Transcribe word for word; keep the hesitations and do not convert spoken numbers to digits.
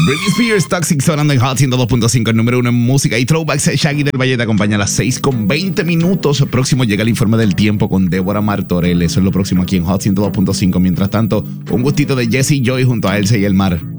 Britney Spears, Toxic, sonando en Hot ciento dos punto cinco, el número uno en música y throwbacks. Shaggy del Valle te acompaña a las seis con veinte minutos. Próximo llega el informe del tiempo con Débora Martorell. Eso es lo próximo aquí en Hot ciento dos punto cinco. Mientras tanto, un gustito de Jesse Joy junto a Elsa y el Mar.